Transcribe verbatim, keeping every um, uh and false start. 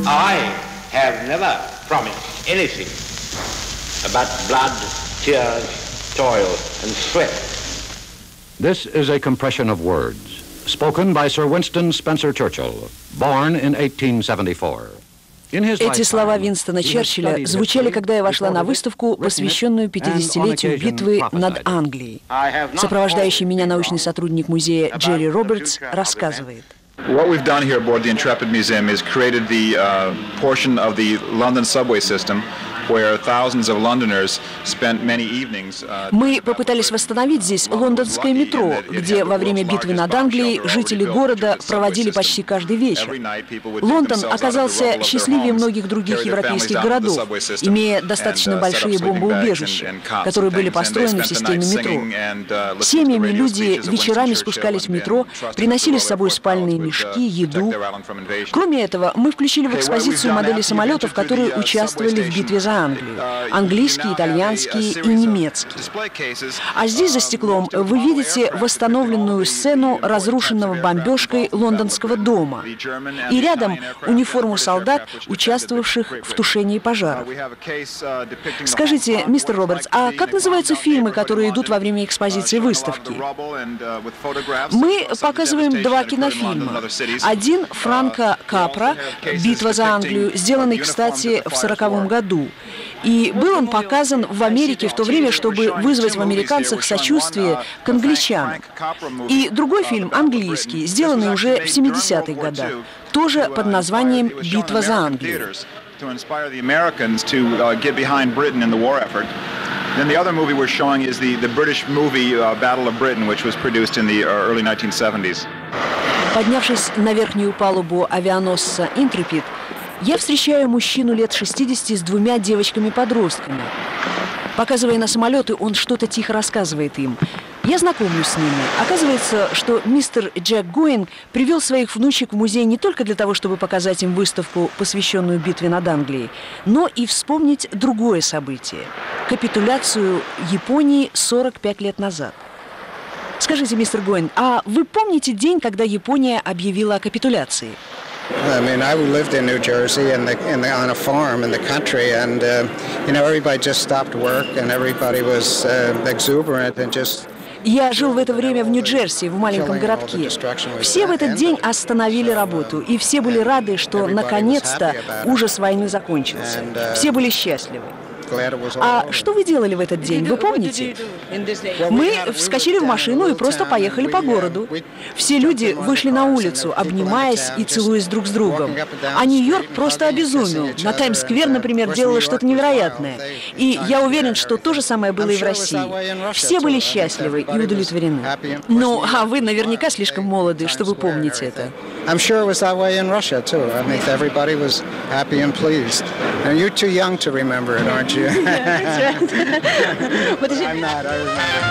I have never promised anything but blood, tears, toil and sweat. This is a compression of words, spoken by Sir Winston Spencer Churchill, born in eighteen seventy-four. Эти слова Винстона Черчилля звучали, когда я вошла на выставку, посвященную пятидесятилетию битвы над Англией. Сопровождающий меня научный сотрудник музея Джерри Робертс рассказывает. What we've done here aboard the Intrepid Museum is created the uh, portion of the London subway system where thousands of Londoners spent many evenings. Мы попытались восстановить здесь лондонское метро, где во время битвы над Англией жители города проводили почти каждый вечер. Лондон оказался счастливее многих других европейских городов, имея достаточно большие бомбоубежища, которые были построены в системе метро. Семьями люди вечерами спускались в метро, приносили с собой спальные мешки, еду. Кроме этого, мы включили в экспозицию модели самолетов, которые участвовали в битве за Англию. Английский, итальянский и немецкий. А здесь за стеклом вы видите восстановленную сцену разрушенного бомбежкой лондонского дома. И рядом униформу солдат, участвовавших в тушении пожаров. Скажите, мистер Робертс, а как называются фильмы, которые идут во время экспозиции выставки? Мы показываем два кинофильма. Один Франка Капра «Битва за Англию», сделанный, кстати, в сороковом году. И был он показан в Америке в то время, чтобы вызвать в американцах сочувствие к англичанам. И другой фильм, английский, сделанный уже в семидесятых годах, тоже под названием «Битва за Англию». Then the other movie we're showing is the, the British movie uh, Battle of Britain, which was produced in the early nineteen seventies. Поднявшись на верхнюю палубу авианосца «Интрепид», я встречаю мужчину лет шестидесяти с двумя девочками-подростками. Показывая на самолеты, он что-то тихо рассказывает им. Я знакомлюсь с ними. Оказывается, что мистер Джек Гоинг привел своих внучек в музей не только для того, чтобы показать им выставку, посвященную битве над Англией, но и вспомнить другое событие – капитуляцию Японии сорок пять лет назад. Скажите, мистер Гоинг, а вы помните день, когда Япония объявила о капитуляции? I mean, I lived in New Jersey in the, in the, on a farm in the country, and uh, you know, everybody just stopped work, and everybody was uh, exuberant and just. Я жил в это время в Нью-Джерси, в маленьком городке. Все в этот день остановили работу, и все были рады, что наконец-то ужас войны закончился. Все были счастливы. А что вы делали в этот день, вы помните? Мы вскочили в машину и просто поехали по городу. Все люди вышли на улицу, обнимаясь и целуясь друг с другом. А Нью-Йорк просто обезумел. На Таймс-сквер, например, делало что-то невероятное. И я уверен, что то же самое было и в России. Все были счастливы и удовлетворены. Ну, а вы наверняка слишком молоды, чтобы помнить это. I'm sure it was that way in Russia too. I mean, everybody was happy and pleased. And you're too young to remember it, aren't you? Yeah, that's right. I'm not. I remember.